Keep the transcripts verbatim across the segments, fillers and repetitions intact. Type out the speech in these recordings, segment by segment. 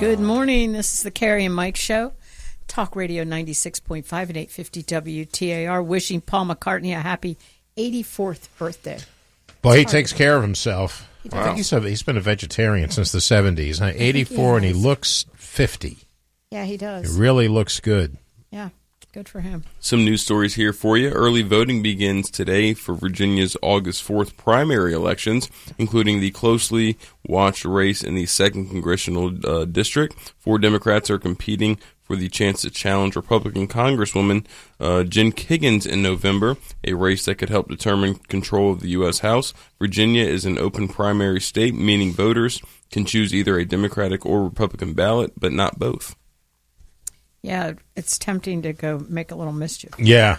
Good morning. This is the Carrie and Mike Show. Talk Radio ninety-six point five and eight fifty W T A R. Wishing Paul McCartney a happy eighty-fourth birthday. Boy, he takes care of himself. Wow. I think he's, a, he's been a vegetarian since the seventies. eighty-four, he and he looks fifty. Yeah, he does. He really looks good. Yeah, good for him. Some news stories here for you. Early voting begins today for Virginia's August fourth primary elections, including the closely watched race in the second Congressional uh, District. Four Democrats are competing for the chance to challenge Republican Congresswoman uh, Jen Kiggins in November, a race that could help determine control of the U S House. Virginia is an open primary state, meaning voters can choose either a Democratic or Republican ballot, but not both. Yeah, it's tempting to go make a little mischief. Yeah.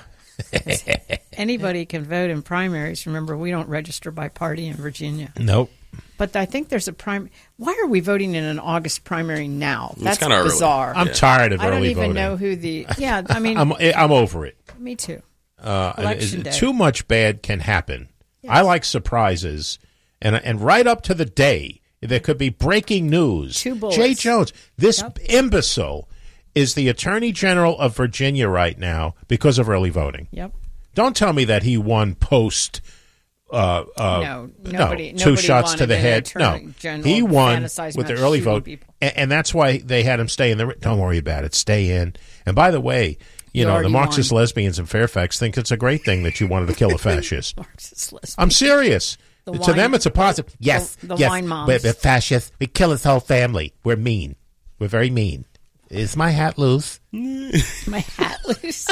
Anybody can vote in primaries. Remember, we don't register by party in Virginia. Nope. But I think there's a prime. Why are we voting in an August primary now? That's kinda early. bizarre. I'm Yeah. tired of I don't early even voting. know who the. Yeah, I mean, I'm, I'm over it. me too. Uh, Election day. Too much bad can happen. Yes. I like surprises. And, and right up to the day, there could be breaking news. Two bullets. Jay Jones, this Yep. imbecile, is the Attorney General of Virginia right now because of early voting. Yep. Don't tell me that he won post. Uh, uh, No, nobody- no, two nobody shots to wanted the an head. Attorney No, General he won fantasizing with the about early shooting vote, people. and, and that's why they had him stay in the. Don't worry about it. Stay in. And by the way, you, You know the already Marxist won. lesbians in Fairfax think it's a great thing that you wanted to kill a fascist. Marxist lesbian. I'm serious. The to wine- them, it's a positive. Yes, the yes. wine moms. We're, we're fascists. We kill his whole family. We're mean. We're very mean. Is my hat loose? My hat loose.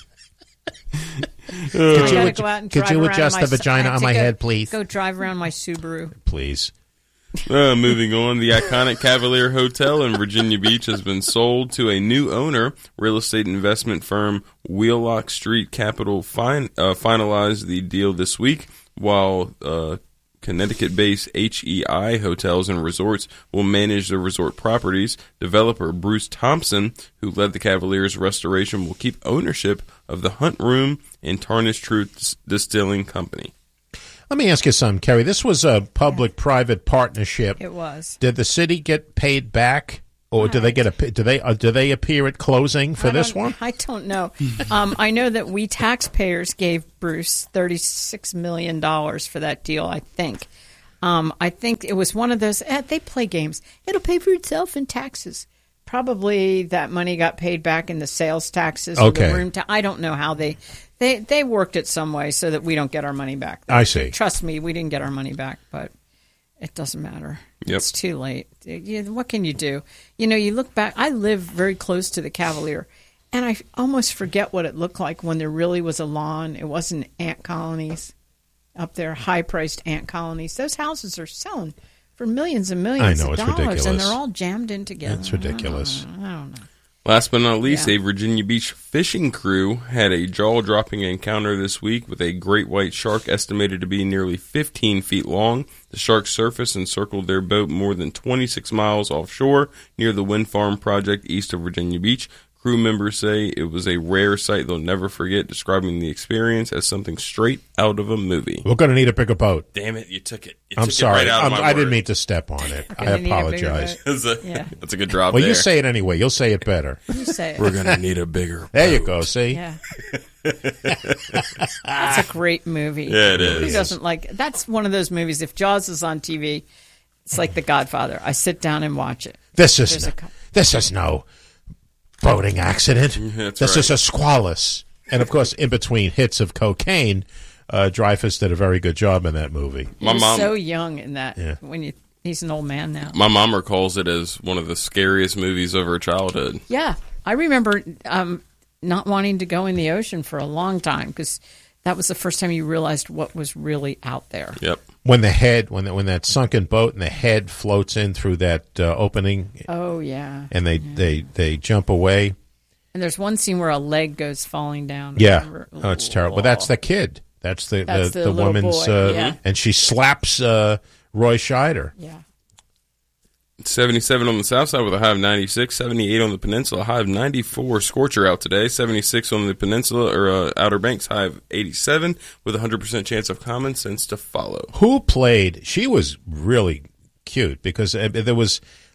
Could I you, gotta adju- go out and could drive you around adjust my the Su- I vagina have on to my go- head, please? Go drive around my Subaru. Please. Uh, moving on, the iconic Cavalier Hotel in Virginia Beach has been sold to a new owner. Real estate investment firm Wheelock Street Capital fin- uh, finalized the deal this week, while uh, Connecticut-based H E I Hotels and Resorts will manage the resort properties. Developer Bruce Thompson, who led the Cavaliers' restoration, will keep ownership of the Hunt Room and Tarnished Truth Distilling Company. Let me ask you something, Kerry. This was a public-private partnership. It was. Did the city get paid back, or do they get a? Do they uh, do they appear at closing for I this don't- one? I don't know. um, I know that we taxpayers gave Bruce thirty-six million dollars for that deal, I think. Um, I think it was one of those, eh, they play games. It'll pay for itself in taxes. Probably that money got paid back in the sales taxes or Okay. the room ta- I don't know how they, they, they worked it some way so that we don't get our money back. I see. Trust me, we didn't get our money back, but it doesn't matter. Yep. It's too late. You- What can you do? You know, you look back. I live very close to the Cavalier, and I almost forget what it looked like when there really was a lawn. It wasn't ant colonies up there, high-priced ant colonies. Those houses are selling for millions and millions I know, of it's dollars, ridiculous. and they're all jammed in together. It's ridiculous. I don't know. I don't know. Last but not least, Yeah. a Virginia Beach fishing crew had a jaw-dropping encounter this week with a great white shark estimated to be nearly fifteen feet long. The shark surfaced and circled their boat more than twenty-six miles offshore near the wind farm project east of Virginia Beach. Crew members say it was a rare sight they'll never forget, describing the experience as something straight out of a movie. We're going to need a bigger boat. Damn it, you took it. You I'm took sorry. It right out I'm, of my I didn't word. mean to step on it. I gonna need a bigger apologize. boat. That's a, Yeah. that's a good drop Well, there. you say it anyway. You'll say it better. You say it. We're going to need a bigger There you boat. go. See? Yeah. That's a great movie. Yeah, it Who is. doesn't like? That's one of those movies. If Jaws is on T V, it's like The Godfather. I sit down and watch it. This is There's no, a cou- this is no boating accident. That's this right. is a squalus. And of course, in between hits of cocaine, uh, Dreyfuss did a very good job in that movie. He My was mom- so young in that. Yeah. When you, he's an old man now. My mom recalls it as one of the scariest movies of her childhood. Yeah, I remember um, not wanting to go in the ocean for a long time because that was the first time you realized what was really out there. Yep. When the head, when the, when that sunken boat and the head floats in through that uh, opening, Oh yeah. and they, they, they jump away. And there's one scene where a leg goes falling down. Yeah, Remember? oh, it's terrible. But that's the kid. That's the That's the, the the, little woman's, boy, uh, yeah. and she slaps uh, Roy Scheider. Yeah. seventy-seven on the south side with a high of ninety-six, seventy-eight on the peninsula, high of ninety-four, scorcher out today, seventy-six on the peninsula or uh, Outer Banks, high of eighty-seven with a one hundred percent chance of common sense to follow. Who played? She was really cute because uh, there was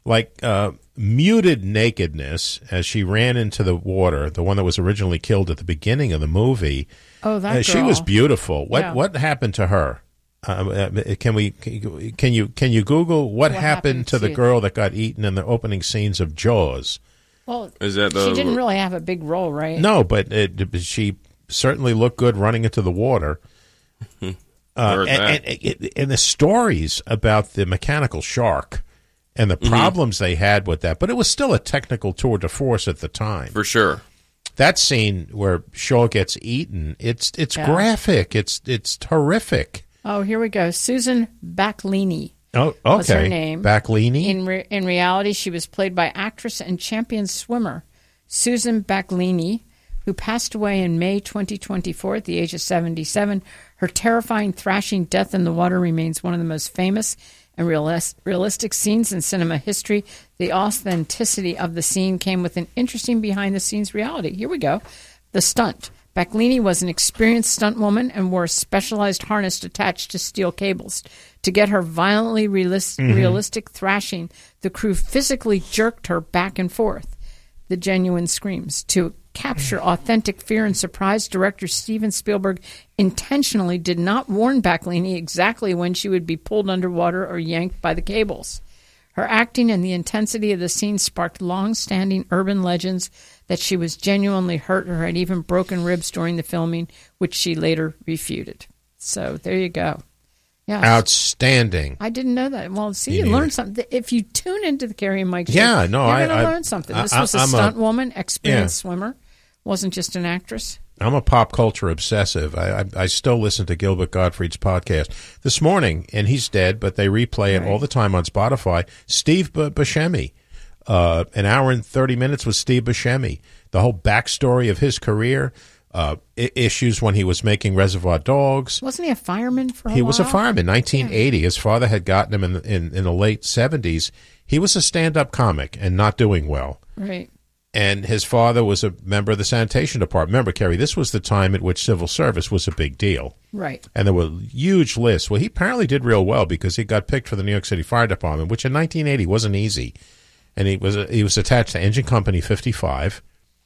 like uh, muted nakedness as she ran into the water, the one that was originally killed at the beginning of the movie. Oh, that uh, she girl. was beautiful. What Yeah. what happened to her? Uh, can we can you can you Google what, What happened, happened to the to- girl that got eaten in the opening scenes of Jaws? Well, Is that the- she didn't really have a big role, right? No, but it, she certainly looked good running into the water. Uh, Heard and, that. and, and, and the stories about the mechanical shark and the problems they had with that, but it was still a technical tour de force at the time. For sure. That scene where Shaw gets eaten, it's it's Yeah. graphic, it's it's horrific. Oh, here we go. Susan Backlini. Oh, okay. Was her name. Backlini. In re- in reality, she was played by actress and champion swimmer Susan Backlini, who passed away in May twenty twenty-four at the age of seventy-seven. Her terrifying thrashing death in the water remains one of the most famous and realis- realistic scenes in cinema history. The authenticity of the scene came with an interesting behind-the-scenes reality. Here we go. The stunt. Backlini was an experienced stunt woman and wore a specialized harness attached to steel cables. To get her violently realis- Mm-hmm. realistic thrashing, the crew physically jerked her back and forth. The genuine screams. To capture authentic fear and surprise, director Steven Spielberg intentionally did not warn Backlini exactly when she would be pulled underwater or yanked by the cables. Her acting and the intensity of the scene sparked long-standing urban legends that she was genuinely hurt or had even broken ribs during the filming, which she later refuted. So there you go. Yeah, Outstanding. I didn't know that. Well, see, Me you neither. learn something. If you tune into the Carrie and Mike show, Yeah, no, you're I- going to I- learn something. I- This was a I'm a- stunt woman, experienced Yeah. swimmer, wasn't just an actress. I'm a pop culture obsessive. I, I I still listen to Gilbert Gottfried's podcast this morning, and he's dead, but they replay it all the time on Spotify. Steve B- Buscemi, uh, an hour and thirty minutes with Steve Buscemi. The whole backstory of his career, uh, I- issues when he was making Reservoir Dogs. Wasn't he a fireman for a He while? was a fireman. nineteen eighty. His father had gotten him in the, in, in the late seventies. He was a stand-up comic and not doing well. Right. And his father was a member of the sanitation department. Remember, Kerry, this was the time at which civil service was a big deal. Right. And there were huge lists. Well, he apparently did real well because he got picked for the New York City Fire Department, which in nineteen eighty wasn't easy. And he was he was attached to Engine Company fifty-five.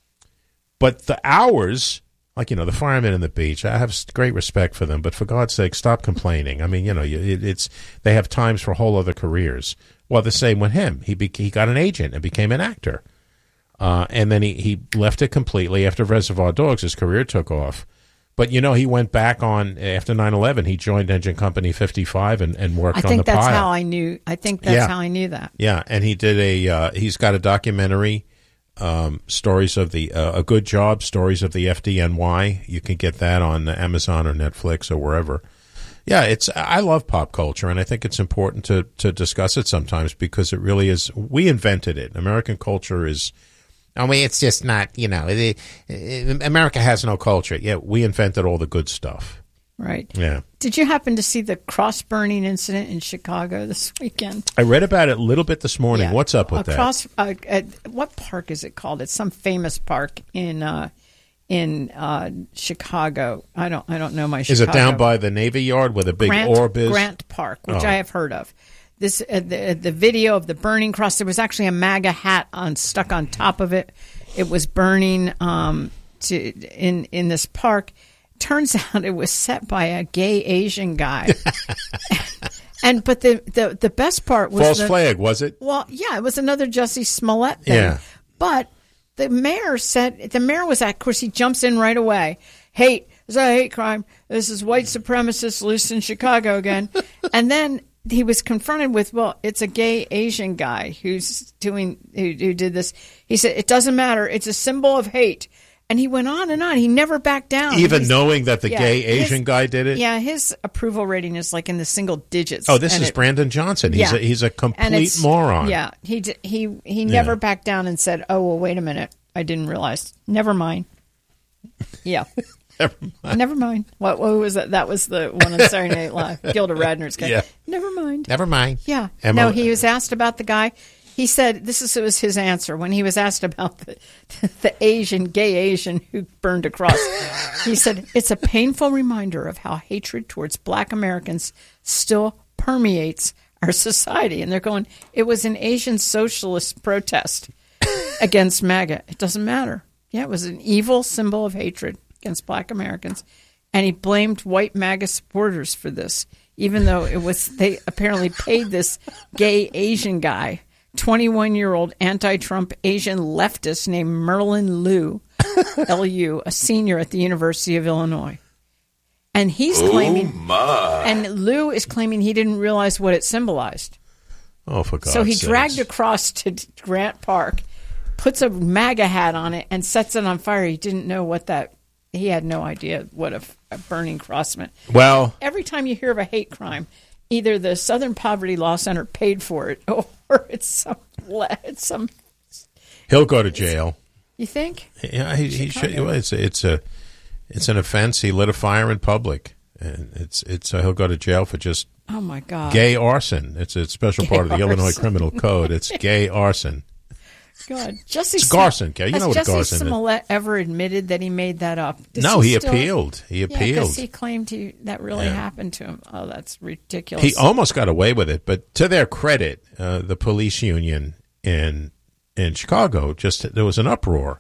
But the hours, like, you know, the firemen in the beach, I have great respect for them. But for God's sake, stop complaining. I mean, you know, it, it's they have times for whole other careers. Well, the same with him. He be, he got an agent and became an actor. Uh, and then he, he left it completely after Reservoir Dogs. His career took off. But, you know, he went back on, after nine eleven, he joined Engine Company fifty-five and, and worked I on the think that's pile. how I knew. I think that's Yeah. how I knew that. Yeah, and he did a, uh, he's got a documentary, um, stories of the, uh, A Good Job, stories of the F D N Y. You can get that on Amazon or Netflix or wherever. Yeah, it's, I love pop culture, and I think it's important to, to discuss it sometimes because it really is, we invented it. American culture is, I mean, it's just not, you know, it, it, America has no culture. Yeah, we invented all the good stuff. Right. Yeah. Did you happen to see the cross burning incident in Chicago this weekend? I read about it a little bit this morning. Yeah. What's up with Across, uh, at, what park is it called? It's some famous park in uh, in uh, Chicago. I don't I don't know my that? Chicago. Is it down by the Navy Yard where the big Grant, orb is? Grant Park, which Oh. I have heard of. This uh, the the video of the burning cross. There was actually a MAGA hat on stuck on top of it. It was burning um, to in in this park. Turns out it was set by a gay Asian guy. And but the, the, the best part was False the, flag, was it? well, yeah, it was another Jussie Smollett thing. Yeah. But the mayor said, the mayor was at, of course, he jumps in right away. Hate, this is a hate crime. This is white supremacists loose in Chicago again. And then he was confronted with, well, it's a gay Asian guy who's doing, who, who did this. He said, it doesn't matter. It's a symbol of hate. And he went on and on. He never backed down. Even He's- knowing that the yeah, gay his- Asian guy did it? Yeah, his approval rating is like in the single digits. Oh, this And is it- Brandon Johnson. He's, yeah. a, he's a and complete it's- moron. Yeah, he d- he he never Yeah. backed down and said, "Oh, well, wait a minute, I didn't realize." Never mind. Yeah, Never mind. never mind. What what was that? That was the one on Saturday Night Live. Gilda Radner's guy. Yeah. Never mind. Never mind. Yeah. Emma- No, he was asked about the guy. He said this is was his answer when he was asked about the the Asian gay Asian who burned a cross. He said it's a painful reminder of how hatred towards Black Americans still permeates our society. And they're going, it was an Asian socialist protest against MAGA. It doesn't matter. Yeah, it was an evil symbol of hatred against black Americans. And he blamed white MAGA supporters for this, even though it was they apparently paid this gay Asian guy, twenty-one-year-old anti-Trump Asian leftist named Merlin Liu, L U, a senior at the University of Illinois. And he's claiming, oh my. and Liu is claiming he didn't realize what it symbolized. Oh, for God's So he sakes. dragged across to Grant Park, puts a MAGA hat on it, and sets it on fire. He didn't know what that, he had no idea what a, a burning cross meant. Well, Every time you hear of a hate crime, either the Southern Poverty Law Center paid for it, or it's some, it's some, he'll go to jail. you think? Yeah, he, he should. Well, it's it's a it's an offense. He lit a fire in public, and it's it's uh, he'll go to jail for just Oh, my God. gay arson. It's a special Gay part of the Illinois arson. Criminal Code. It's gay arson. God. Jesse It's Garson, Kay. You has know what Jesse Garson is. Smollett ever admitted that he made that up? Does No, he still- appealed. He Yeah, appealed. because he claimed he, that really Yeah. happened to him. Oh, that's ridiculous. He almost got away with it, but to their credit, uh, the police union in in Chicago just there was an uproar.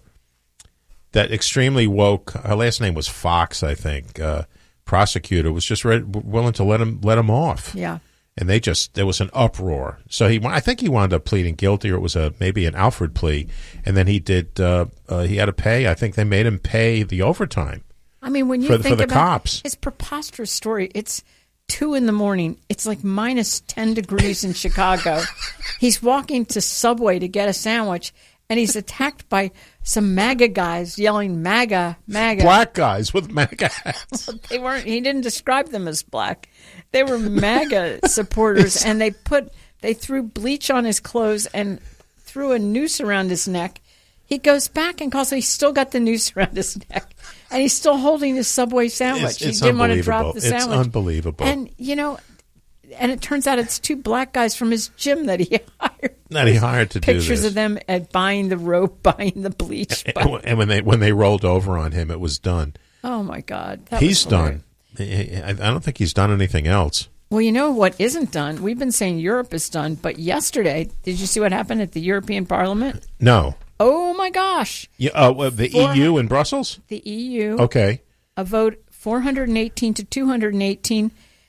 That extremely woke. Her last name was Fox, I think. Uh, prosecutor was just ready, willing to let him let him off. Yeah. And they just there was an uproar. So he, I think he wound up pleading guilty, or it was a maybe an Alfred plea. And then he did. Uh, uh, he had to pay. I think they made him pay the overtime. I mean, when you For- for think the about cops. his preposterous story, it's two in the morning. It's like minus ten degrees in Chicago. He's walking to Subway to get a sandwich, and he's attacked by some MAGA guys yelling MAGA, MAGA. Black guys with MAGA hats. They weren't. He didn't describe them as black. They were MAGA supporters, and they put they threw bleach on his clothes and threw a noose around his neck. He goes back and calls. He's still got the noose around his neck, and he's still holding his Subway sandwich. It's, it's he didn't want to unbelievable. drop the It's sandwich. unbelievable. And you know, and it turns out it's two black guys from his gym that he hired. That he hired to do Pictures this. of them at buying the rope, buying the bleach. And when- and when they when they rolled over on him, it was done. Oh my God, that He's was hilarious. done. He- I I don't think he's done anything else. Well, you know what isn't done? We've been saying Europe is done, but yesterday, did you see what happened at the European Parliament? No. Oh my gosh. Yeah, uh, well, the Four- E U in Brussels? The E U, Okay. a vote four hundred eighteen to two hundred eighteen,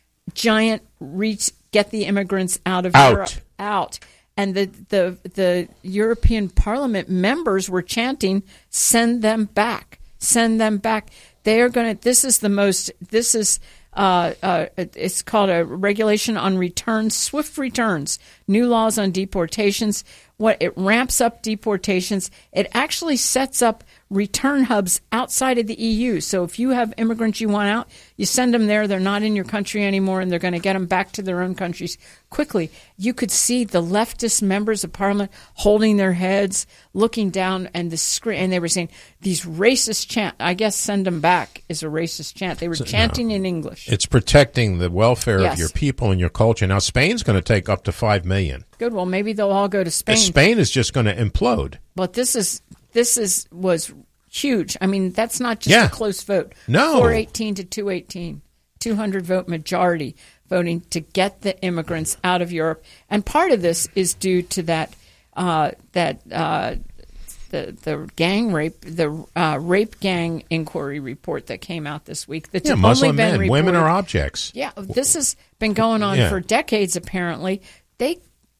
giant reach, get the immigrants out of Out. Europe. Out. And the, the, the European Parliament members were chanting, send them back, send them back. They are going to, this is the most, this is, uh, uh, it's called a regulation on returns, swift returns, new laws on deportations. What it ramps up deportations. It actually sets up return hubs outside of the E U. So if you have immigrants you want out, you send them there. They're not in your country anymore, and they're going to get them back to their own countries quickly. You could see the leftist members of parliament holding their heads, looking down, and the screen, and they were saying these racist chant. I guess "send them back" is a racist chant. They were chanting in English. It's protecting the welfare Yes. of your people and your culture. Now, Spain's going to take up to five million. Good. Well, maybe they'll all go to Spain. Spain is just going to implode. But this is this is was huge. I mean, that's not just Yeah. a close vote. No. four eighteen to two eighteen, two hundred vote majority voting to get the immigrants out of Europe. And part of this is due to that uh, that uh, the the gang rape, the uh, rape gang inquiry report that came out this week. That's Yeah, only Muslim been men. Women reported- are objects. Yeah, this has been going on Yeah. for decades. Apparently, they.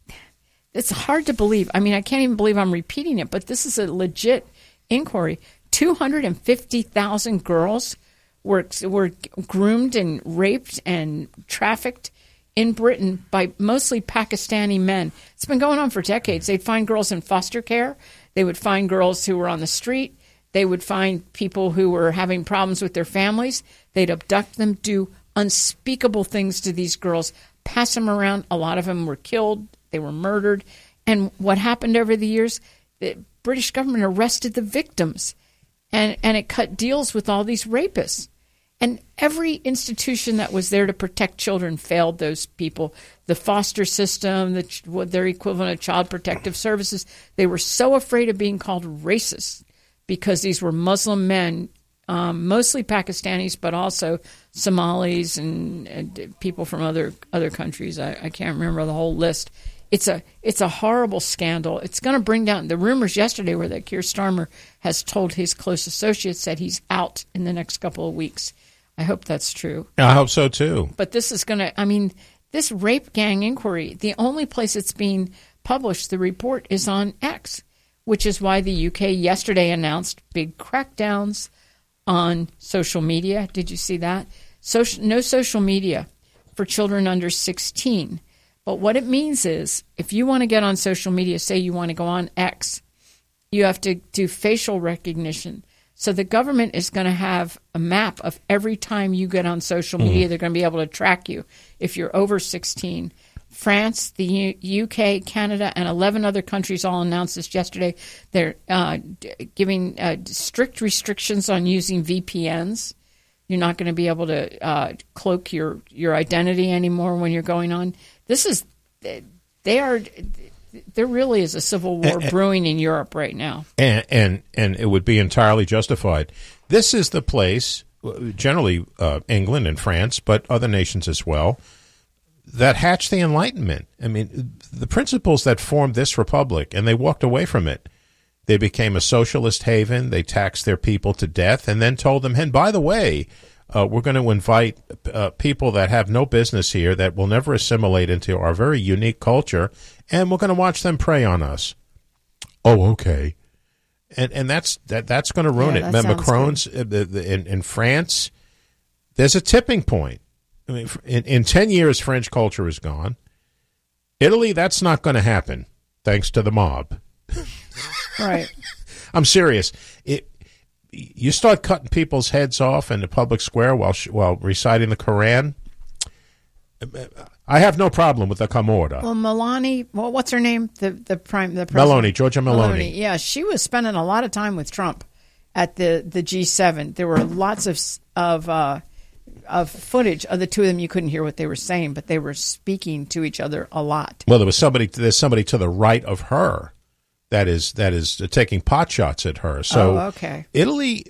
It's hard to believe. I mean, I can't even believe I'm repeating it, but this is a legit inquiry. two hundred fifty thousand girls were were groomed and raped and trafficked in Britain by mostly Pakistani men. It's been going on for decades. They'd find girls in foster care. They would find girls who were on the street. They would find people who were having problems with their families. They'd abduct them, do unspeakable things to these girls, pass them around. A lot of them were killed. They were murdered. And what happened over the years, the British government arrested the victims, and, and it cut deals with all these rapists. And every institution that was there to protect children failed those people. The foster system, the, ch- what their equivalent of child protective services, they were so afraid of being called racist because these were Muslim men um, mostly Pakistanis, but also Somalis and, and people from other other countries. I, I can't remember the whole list. It's a it's a horrible scandal. It's going to bring down the rumors yesterday were that Keir Starmer has told his close associates that he's out in the next couple of weeks. I hope that's true. I hope so too. But this is going to, I mean, this rape gang inquiry, the only place it's being published, the report is on X, which is why the U K yesterday announced big crackdowns on social media. Did you see that? Social, no social media for children under sixteen. But what it means is if you want to get on social media, say you want to go on X, you have to do facial recognition. So the government is going to have a map of every time you get on social media. Mm-hmm. They're going to be able to track you if you're over sixteen. France, the U- U K, Canada, and eleven other countries all announced this yesterday. They're uh, d- giving uh, strict restrictions on using V P Ns. You're not going to be able to uh, cloak your, your identity anymore when you're going on. This is, they are, there really is a civil war and, brewing in Europe right now. And, and, and it would be entirely justified. This is the place, generally uh, England and France, but other nations as well, that hatched the Enlightenment. I mean, the principles that formed this republic, and they walked away from it. They became a socialist haven. They taxed their people to death and then told them, and by the way, uh, we're going to invite uh, people that have no business here, that will never assimilate into our very unique culture, and we're going to watch them prey on us. Oh, okay. And and that's that that's going to ruin yeah, it. Macron's uh, the, the, in, in France, there's a tipping point. I mean, in, in ten years, French culture is gone. Italy, that's not going to happen, thanks to the mob. Right. I'm serious. It, you start cutting people's heads off in the public square while while reciting the Quran. I have no problem with the Camorra. Well, Meloni, well, what's her name? The the prime the president. Meloni, Giorgia Meloni. Meloni. Yeah, she was spending a lot of time with Trump at the, the G seven. There were lots of of uh, of footage of the two of them. You couldn't hear what they were saying, but they were speaking to each other a lot. Well, there was somebody. There's somebody to the right of her that is that is taking pot shots at her. So, oh, okay. Italy,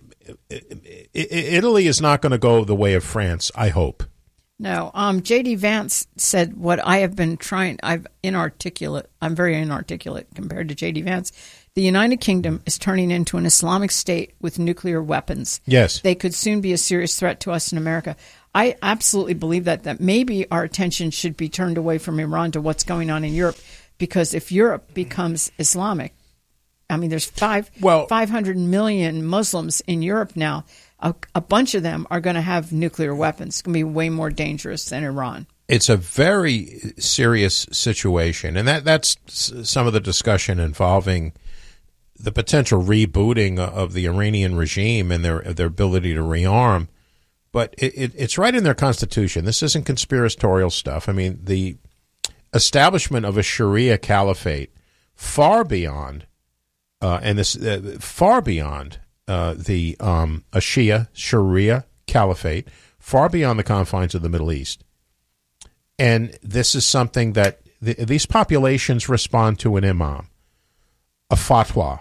Italy is not going to go the way of France, I hope. No. Um, J D Vance said what I have been trying. I've inarticulate. I'm very inarticulate compared to J D Vance. The United Kingdom is turning into an Islamic state with nuclear weapons. Yes. They could soon be a serious threat to us in America. I absolutely believe that, that maybe our attention should be turned away from Iran to what's going on in Europe, because if Europe becomes Islamic, I mean, there's five, well, five hundred million Muslims in Europe now. A, a bunch of them are going to have nuclear weapons. It's going to be way more dangerous than Iran. It's a very serious situation, and that that's some of the discussion involving the potential rebooting of the Iranian regime and their their ability to rearm. But it, it, it's right in their constitution. This isn't conspiratorial stuff. I mean, the establishment of a Sharia caliphate far beyond, uh, and this uh, far beyond uh, the um, a Shia Sharia caliphate, far beyond the confines of the Middle East. And this is something that the, these populations respond to an imam, a fatwa.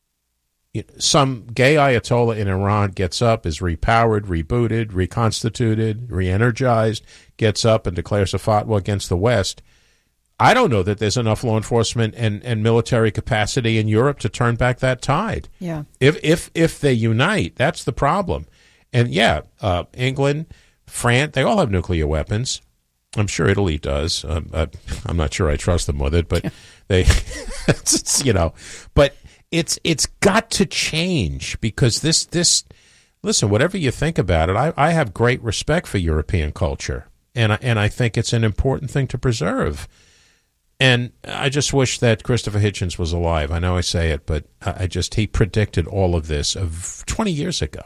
Some gay ayatollah in Iran gets up, is repowered, rebooted, reconstituted, re-energized, gets up and declares a fatwa against the West. I don't know that there's enough law enforcement and, and military capacity in Europe to turn back that tide. Yeah. If if if they unite, that's the problem. And yeah, uh, England, France, they all have nuclear weapons. I'm sure Italy does. Um, uh, I'm not sure I trust them with it, but they, it's, you know, but it's it's got to change, because this this listen, whatever you think about it, I, I have great respect for European culture, and I, and I think it's an important thing to preserve. And I just wish that Christopher Hitchens was alive. I know I say it, but I just he predicted all of this of twenty years ago,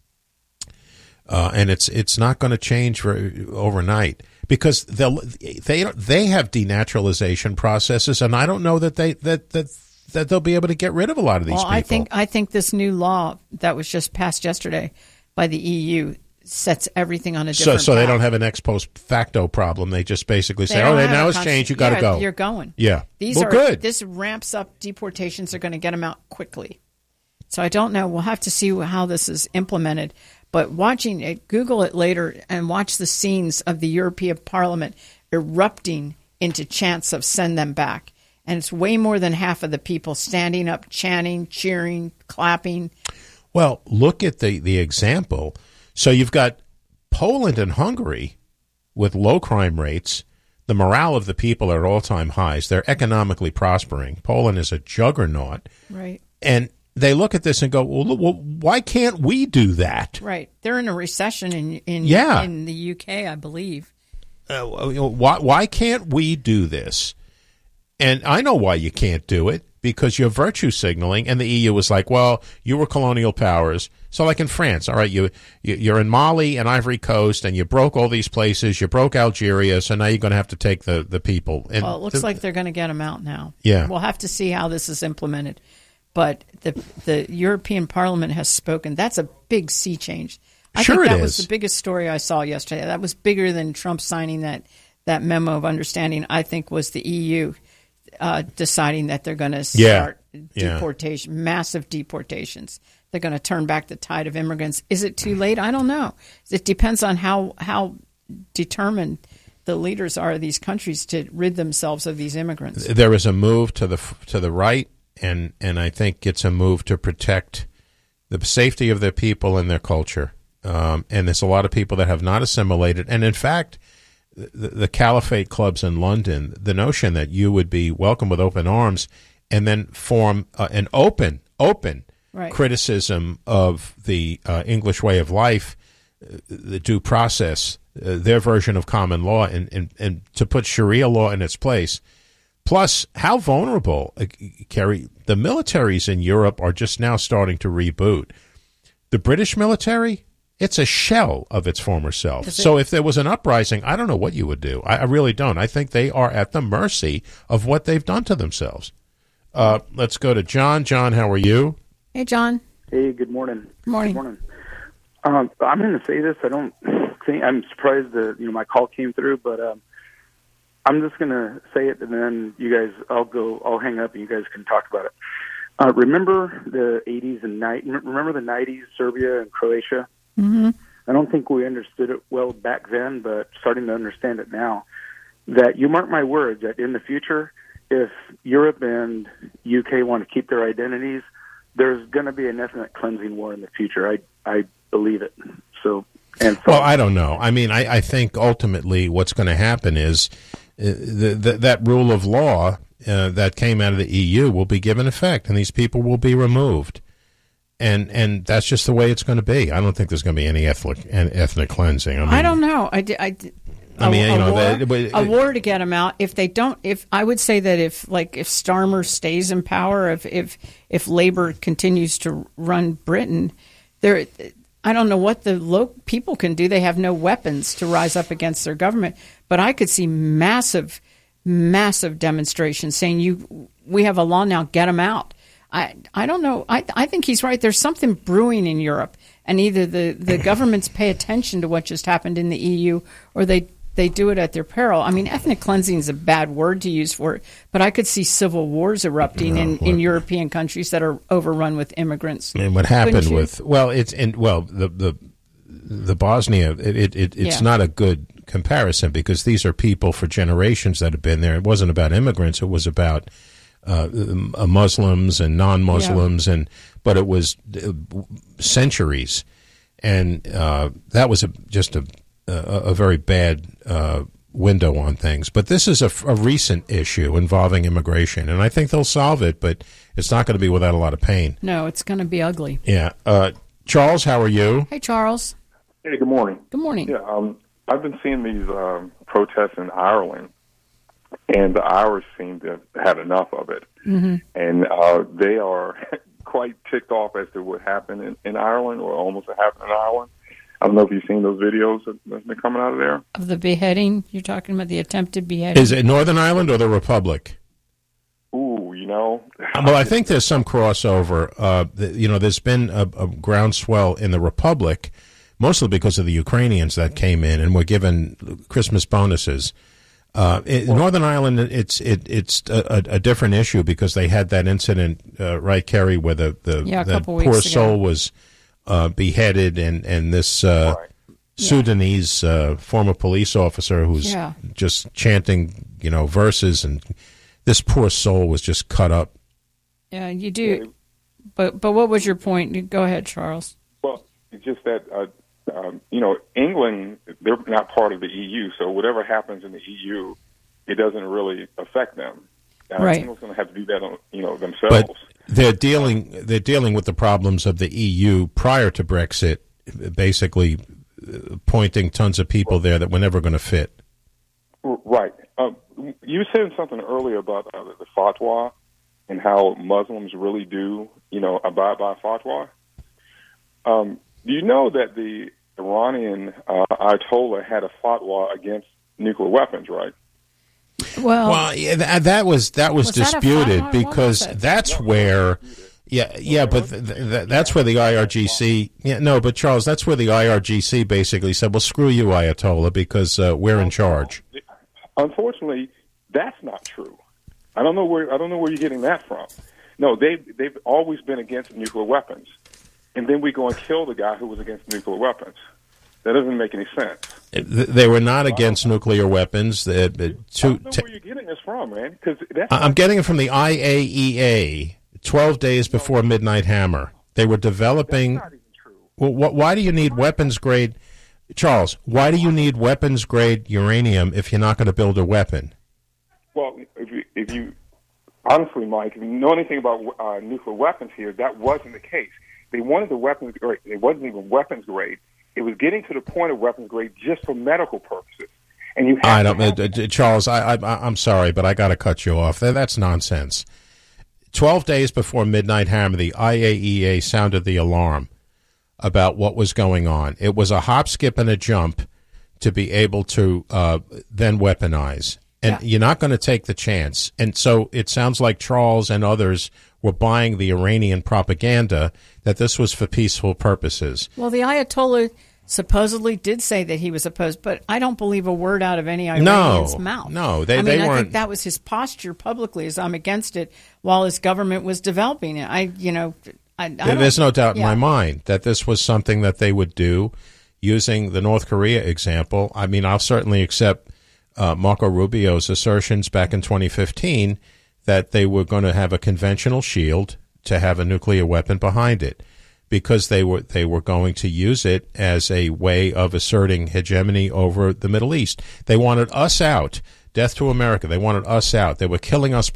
uh, and it's it's not going to change for overnight. Because they'll they they have denaturalization processes, and I don't know that they that that that they'll be able to get rid of a lot of these well, people. I think I think this new law that was just passed yesterday by the E U sets everything on a different. So, so path. they don't have an ex post facto problem. They just basically They say, don't "Oh, have now a it's const- changed. You got to yeah, go. You're going." Yeah. These well, are good. This ramps up deportations. Are going to get them out quickly. So I don't know. We'll have to see how this is implemented. But watching it, Google it later and watch the scenes of the European Parliament erupting into chants of send them back. And it's way more than half of the people standing up, chanting, cheering, clapping. Well, look at the, the example. So you've got Poland and Hungary with low crime rates. The morale of the people are at all-time highs. They're economically prospering. Poland is a juggernaut. Right. And they look at this and go, well, well why can't we do that? Right. They're in a recession in in, yeah. in the U K, I believe. Uh, why, why can't we do this? And I know why you can't do it, because you're virtue signaling, and the E U was like, well, you were colonial powers. So like in France, all right, you, you, you're in Mali and Ivory Coast, and you broke all these places. You broke Algeria, so now you're going to have to take the, the people. And well, it looks the, like they're going to get them out now. Yeah. We'll have to see how this is implemented. But the the European Parliament has spoken. That's a big sea change. I sure think that it was is. the biggest story I saw yesterday. That was bigger than Trump signing that, that memo of understanding, I think, was the E U uh, deciding that they're going to start yeah. deportation, yeah. massive deportations. They're going to turn back the tide of immigrants. Is it too late? I don't know. It depends on how how determined the leaders are of these countries to rid themselves of these immigrants. There is a move to the to the right, and, and I think it's a move to protect the safety of their people and their culture. Um, and there's a lot of people that have not assimilated. And in fact, the, the caliphate clubs in London, the notion that you would be welcomed with open arms and then form uh, an open, open right. criticism of the uh, English way of life, uh, the due process, uh, their version of common law, and, and, and to put Sharia law in its place. Plus, how vulnerable, uh, Kerry, the militaries in Europe are just now starting to reboot. The British military, it's a shell of its former self. So if there was an uprising, I don't know what you would do. I, I really don't. I think they are at the mercy of what they've done to themselves. Uh, let's go to John. John, how are you? Hey, John. Hey, good morning. Good morning. Good morning. Um, I'm going to say this. I don't think I'm surprised that you know my call came through, but um, I'm just going to say it, and then you guys, I'll go, I'll hang up, and you guys can talk about it. Uh, remember the eighties and night. Remember the nineties, Serbia and Croatia. Mm-hmm. I don't think we understood it well back then, but starting to understand it now. That you mark my words that in the future, if Europe and U K want to keep their identities, there's going to be an ethnic cleansing war in the future. I I believe it. So, and so, well, I don't know. I mean, I, I think ultimately what's going to happen is uh, the, the, that rule of law uh, that came out of the E U will be given effect, and these people will be removed. And and that's just the way it's going to be. I don't think there's going to be any ethnic ethnic cleansing. I, mean, I don't know. I, I, I mean, a, you know, war, that, but, a war to get them out. If they don't, if I would say that if like if Starmer stays in power, if if if Labour continues to run Britain, there, I don't know what the local people can do. They have no weapons to rise up against their government. But I could see massive, massive demonstrations saying, "You, we have a law now. Get them out." I I don't know. I I think he's right. There's something brewing in Europe, and either the, the governments pay attention to what just happened in the E U, or they, they do it at their peril. I mean, ethnic cleansing is a bad word to use for it, but I could see civil wars erupting no, in, what, in European countries that are overrun with immigrants. And what happened with well, it's in well the the the Bosnia. It, it, it it's yeah. not a good comparison because these are people for generations that have been there. It wasn't about immigrants. It was about Uh, uh, Muslims and non-Muslims, yeah. and but it was uh, centuries, and uh, that was a, just a, a, a very bad uh, window on things. But this is a, a recent issue involving immigration, and I think they'll solve it, but it's not going to be without a lot of pain. No, it's going to be ugly. Yeah. Uh, Charles, how are you? Hey, Charles. Hey, good morning. Good morning. Yeah, um, I've been seeing these um, protests in Ireland. And the Irish seem to have had enough of it. Mm-hmm. And uh, they are quite ticked off as to what happened in, in Ireland, or almost what happened in Ireland. I don't know if you've seen those videos that, that's been coming out of there. Of the beheading? You're talking about the attempted beheading? Is it Northern Ireland or the Republic? Ooh, you know. Well, I think there's some crossover. Uh, you know, there's been a, a groundswell in the Republic, mostly because of the Ukrainians that came in and were given Christmas bonuses. Uh, it, Northern Ireland, it's it, it's a, a different issue because they had that incident, uh, right, Kerry, where the the, yeah, the poor ago. soul ago. was uh, beheaded, and and this uh, right. Sudanese uh, former police officer who's yeah. just chanting, you know, verses, and this poor soul was just cut up. Yeah, you do. But but what was your point? Go ahead, Charles. Well, it's just that, uh, um, you know, England, they're not part of the E U, so whatever happens in the E U, it doesn't really affect them. Uh, Right. England's going to have to do that, on, you know, themselves. But they're dealing they're dealing with the problems of the E U prior to Brexit, basically uh, pointing tons of people there that were never going to fit. Right. Um, you said something earlier about uh, the fatwa and how Muslims really do, you know, abide by fatwa. Um, do you know that the Iranian uh, Ayatollah had a fatwa against nuclear weapons, right? Well, Well, yeah, th- that was that was, Was that a disputed fatwa? What because was it? that's where, yeah, yeah, but th- th- that's where the I R G C, yeah, no, but Charles, that's where the I R G C basically said, well, screw you, Ayatollah, because uh, we're in charge. Unfortunately, that's not true. I don't know where I don't know where you're getting that from. No, they they've always been against nuclear weapons, and then we go and kill the guy who was against nuclear weapons. That doesn't make any sense. Th- They were not against nuclear weapons. Uh, uh, I to, don't know to, where you're getting this from, man. Because that's I'm getting it from the I A E A, twelve days before Midnight Hammer. They were developing. not even true. Well, wh- why do you need weapons grade, Charles? Why do you need weapons grade uranium if you're not going to build a weapon? Well, if you, if you honestly, Mike, if you know anything about uh, nuclear weapons here, that wasn't the case. They wanted the weapons grade. It wasn't even weapons grade. It was getting to the point of weapons grade just for medical purposes. And you have I to don't, have- uh, uh, Charles. I, I, I'm sorry, but I got to cut you off. That, that's nonsense. Twelve days before Midnight Hammer, the I A E A sounded the alarm about what was going on. It was a hop, skip, and a jump to be able to uh, then weaponize. And Yeah. you're not going to take the chance. And so it sounds like Charles and others were buying the Iranian propaganda that this was for peaceful purposes. well, the Ayatollah supposedly did say that he was opposed, but I don't believe a word out of any No, Iranian's mouth. no, they- I mean, they I weren't- think that was his posture publicly, as I'm against it, while his government was developing it. I, you know, I, I don't- There's no doubt in yeah. my mind that this was something that they would do using the North Korea example. I mean, I'll certainly accept uh, Marco Rubio's assertions back in twenty fifteen that they were going to have a conventional shield to have a nuclear weapon behind it because they were they were going to use it as a way of asserting hegemony over the Middle East. They wanted us out. Death to America. They wanted us out. They were killing us